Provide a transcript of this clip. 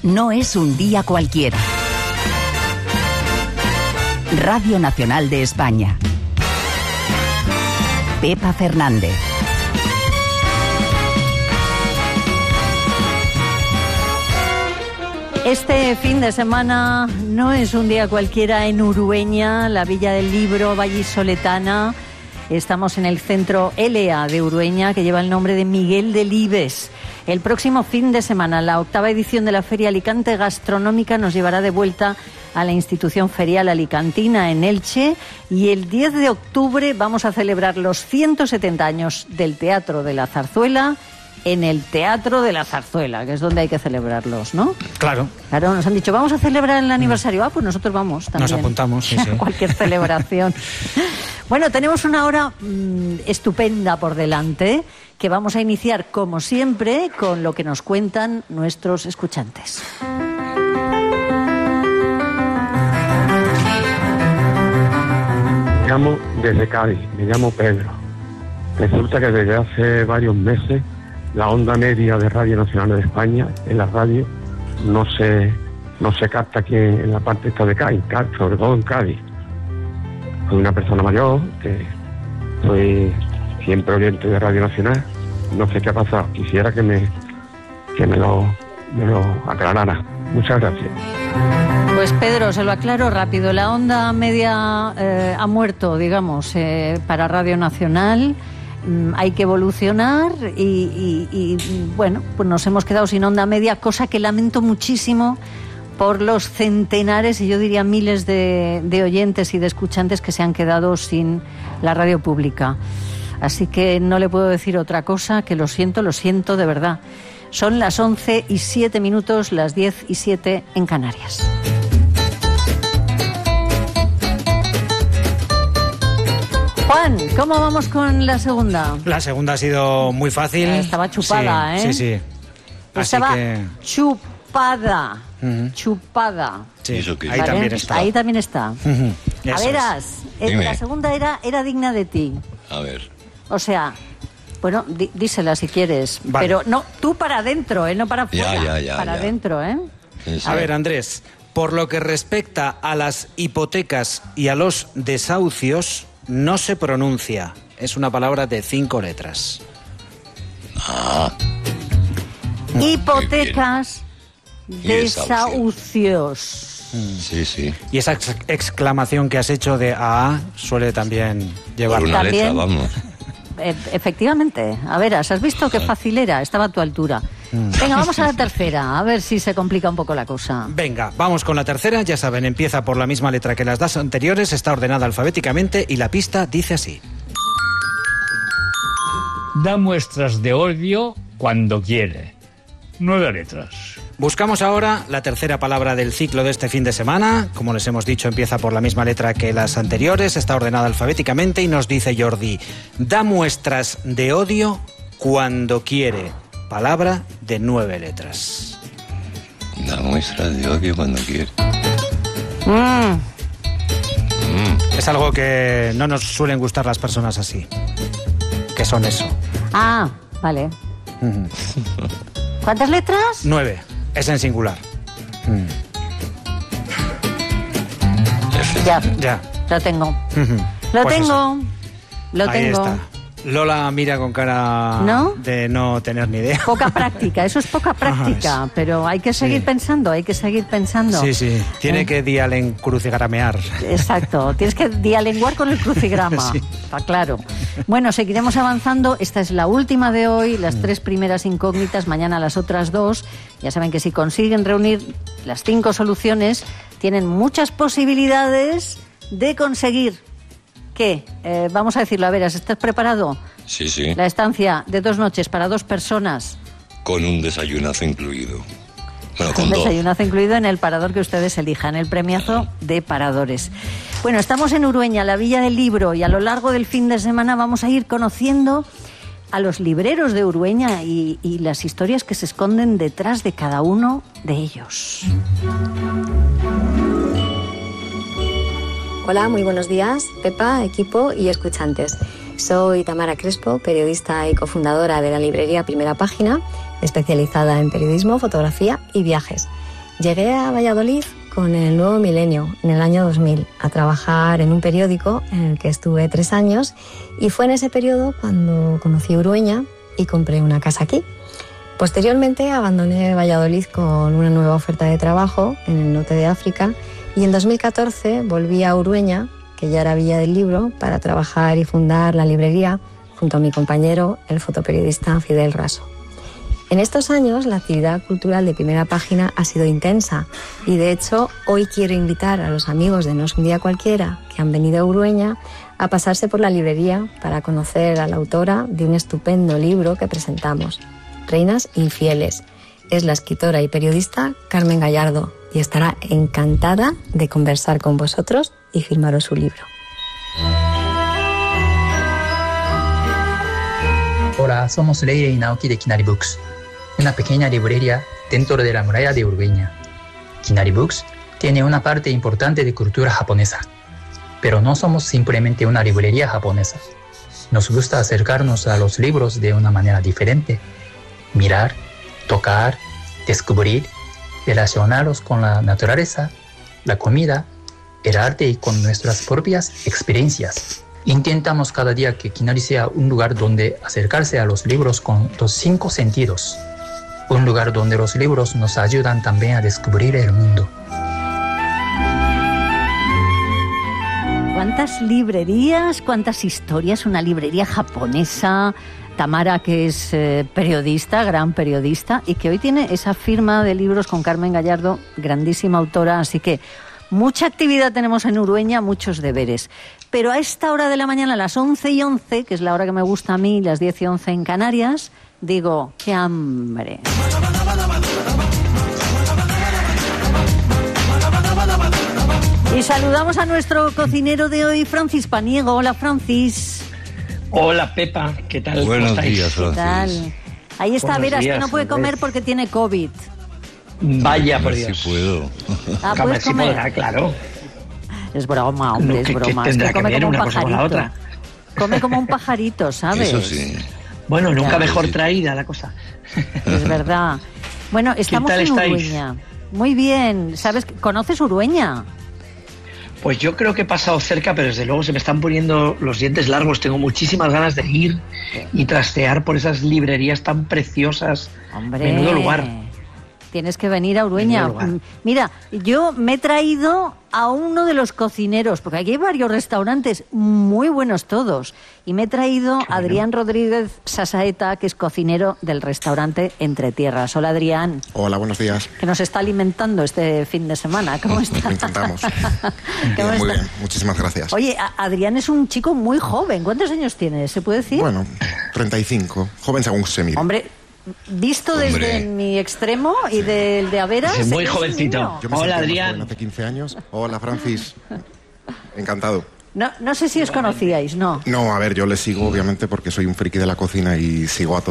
no es un día cualquiera. Radio Nacional de España. Pepa Fernández. Este fin de semana no es un día cualquiera en Urueña, la Villa del Libro vallisoletana. Estamos en el centro ELEA de Urueña, que lleva el nombre de Miguel Delibes. El próximo fin de semana, la 8ª edición de la Feria Alicante Gastronómica nos llevará de vuelta a la institución ferial alicantina en Elche, y el 10 de octubre vamos a celebrar los 170 años del Teatro de la Zarzuela en el Teatro de la Zarzuela, que es donde hay que celebrarlos, ¿no? Claro. Claro, nos han dicho, vamos a celebrar el aniversario. Ah, pues nosotros vamos también. Nos apuntamos, sí, sí. Cualquier celebración. Bueno, tenemos una hora estupenda por delante, que vamos a iniciar, como siempre, con lo que nos cuentan nuestros escuchantes. Me llamo desde Cádiz, me llamo Pedro. Resulta que desde hace varios meses la onda media de Radio Nacional de España en la radio no se capta aquí en la parte esta de Cádiz, sobre todo en Cádiz. Soy una persona mayor, que soy siempre oyente de Radio Nacional. No sé qué ha pasado. Quisiera que me lo aclarara. Muchas gracias. Pues Pedro, se lo aclaro rápido. La onda media ha muerto, digamos, para Radio Nacional. Hay que evolucionar y bueno, pues nos hemos quedado sin onda media, cosa que lamento muchísimo por los centenares y yo diría miles de oyentes y de escuchantes que se han quedado sin la radio pública. Así que no le puedo decir otra cosa que lo siento de verdad. Son las 11:07, las 10:07 en Canarias. Juan, ¿cómo vamos con la segunda? La segunda ha sido muy fácil. Estaba chupada, sí, ¿eh? Sí, sí. Estaba chupada. Uh-huh. Chupada. Sí, ¿Eso qué? ahí ¿Vale? también está. Ahí también está. Uh-huh. A veras, la segunda era digna de ti. A ver. O sea, bueno, dísela si quieres. Vale. Pero no, tú para adentro, no para afuera. Ya. Para adentro, ¿eh? Sí. A ver, Andrés, por lo que respecta a las hipotecas y a los desahucios, no se pronuncia. Es una palabra de 5 letras. Hipotecas, desahucios. Sí. Y esa exclamación que has hecho de A suele también llevar Por una También. letra, vamos. Efectivamente. A ver, ¿has visto qué fácil era? Estaba a tu altura. Venga, vamos a la tercera, a ver si se complica un poco la cosa. Venga, vamos con la tercera. Ya saben, empieza por la misma letra que las dos anteriores, está ordenada alfabéticamente y la pista dice así. Da muestras de odio cuando quiere. 9 letras. Buscamos ahora la tercera palabra del ciclo de este fin de semana. Como les hemos dicho, empieza por la misma letra que las anteriores, está ordenada alfabéticamente y nos dice Jordi: da muestras de odio cuando quiere. Palabra de 9 letras. Da muestras de odio cuando quiere. Es algo que no nos suelen gustar las personas así. ¿Qué son eso? Ah, vale. ¿Cuántas letras? 9. Es en singular. Ya. Lo tengo. Pues Lo ahí tengo. está. Lola mira con cara ¿No? de no tener ni idea. Poca práctica, eso es poca práctica, pero hay que seguir pensando, Sí. Tiene que dialencrucigaramear. Exacto, tienes que dialenguar con el crucigrama, Sí. está claro. Bueno, seguiremos avanzando, esta es la última de hoy, las 3 primeras incógnitas, mañana las otras 2. Ya saben que si consiguen reunir las 5 soluciones, tienen muchas posibilidades de conseguir... ¿Qué? Vamos a decirlo, a ver, ¿estás preparado? Sí. La estancia de 2 noches para 2 personas. Con un desayunazo incluido. Bueno, con Un 2. desayunazo incluido en el parador que ustedes elijan, el premiazo de paradores. Bueno, estamos en Urueña, la Villa del Libro, y a lo largo del fin de semana vamos a ir conociendo a los libreros de Urueña y las historias que se esconden detrás de cada uno de ellos. Hola, muy buenos días, Pepa, equipo y escuchantes. Soy Tamara Crespo, periodista y cofundadora de la librería Primera Página, especializada en periodismo, fotografía y viajes. Llegué a Valladolid con el nuevo milenio, en el año 2000, a trabajar en un periódico en el que estuve 3 años, y fue en ese periodo cuando conocí Urueña y compré una casa aquí. Posteriormente abandoné Valladolid con una nueva oferta de trabajo en el norte de África, y en 2014 volví a Urueña, que ya era Villa del Libro, para trabajar y fundar la librería junto a mi compañero, el fotoperiodista Fidel Raso. En estos años, la actividad cultural de Primera Página ha sido intensa, y de hecho hoy quiero invitar a los amigos de No es un día cualquiera que han venido a Urueña a pasarse por la librería para conocer a la autora de un estupendo libro que presentamos, Reinas Infieles. Es la escritora y periodista Carmen Gallardo, y estará encantada de conversar con vosotros y firmaros su libro. Hola, somos Leire y Naoki de Kinari Books, una pequeña librería dentro de la muralla de Urueña. Kinari Books tiene una parte importante de cultura japonesa, pero no somos simplemente una librería japonesa. Nos gusta acercarnos a los libros de una manera diferente, mirar, tocar, descubrir, relacionarlos con la naturaleza, la comida, el arte y con nuestras propias experiencias. Intentamos cada día que Kinari sea un lugar donde acercarse a los libros con los 5 sentidos. Un lugar donde los libros nos ayudan también a descubrir el mundo. ¿Cuántas librerías, cuántas historias? Una librería japonesa. Tamara, que es periodista, gran periodista, y que hoy tiene esa firma de libros con Carmen Gallardo, grandísima autora, así que mucha actividad tenemos en Urueña, muchos deberes. Pero a esta hora de la mañana, a las 11:11, que es la hora que me gusta a mí, las 10:11 en Canarias, digo, ¡qué hambre! Y saludamos a nuestro cocinero de hoy, Francis Paniego. Hola, Francis. Hola, Pepa, ¿qué tal? Buenos días, Francis. ¿Qué tal? Ahí está, Buenos Veras, días, que no puede comer porque tiene COVID. Vaya, por A ver Dios. si puedo. ¿Puedes Si comer? podrá, claro. Es broma, hombre, es ¿Qué broma. Es tendrá que que come ver como un una cosa con la pajarito. otra? Come como un pajarito, ¿sabes? Eso sí. Bueno, nunca Ya. mejor traída la cosa. Es verdad. Bueno, estamos tal en estáis? Urueña. Muy bien. ¿Sabes? ¿Conoces Urueña? Pues yo creo que he pasado cerca, pero desde luego se me están poniendo los dientes largos. Tengo muchísimas ganas de ir y trastear por esas librerías tan preciosas. Hombre. Menudo lugar. Tienes que venir a Urueña. Menudo lugar. Mira, yo me he traído a uno de los cocineros, porque aquí hay varios restaurantes muy buenos todos, y me he traído a Adrián Rodríguez Sasaeta, que es cocinero del restaurante Entre Tierras. Hola, Adrián, Hola, buenos días. que nos está alimentando este fin de semana. ¿Cómo estás? Lo intentamos. ¿Cómo Muy estás? bien, muchísimas gracias. Oye, Adrián es un chico muy joven. ¿Cuántos años tiene? ¿Se puede decir? Bueno, 35. Joven según se mire. Hombre, visto desde Hombre. mi extremo y del de Averas... Es muy es un jovencito. niño. Yo me Hola, sentí más Adrián. joven hace 15 años. Hola, Francis. Encantado. No sé si os conocíais, ¿no? No, a ver, yo le sigo obviamente porque soy un friki de la cocina y sigo a todos.